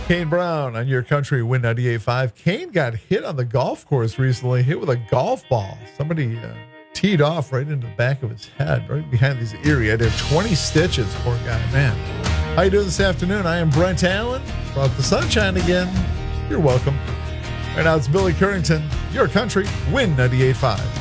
Kane Brown on your country Win 98.5. Kane got hit on the golf course recently, hit with a golf ball. Somebody teed off right into the back of his head, right behind his ear. He had to have 20 stitches, poor guy, man. How you doing this afternoon? I am Brent Allen. Brought the sunshine again. You're welcome. Right now it's Billy Currington, your country Win 98.5.